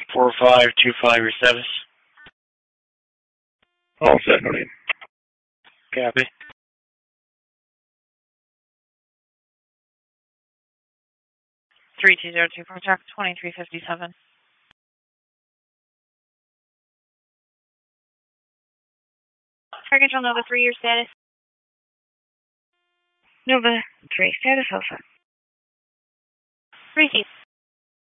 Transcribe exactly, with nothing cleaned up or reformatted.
four five two five, your status. All set, no need. Copy. three two zero two, contact twenty-three fifty-seven. Target on Nova three, your status. Nova three, status Alpha. Three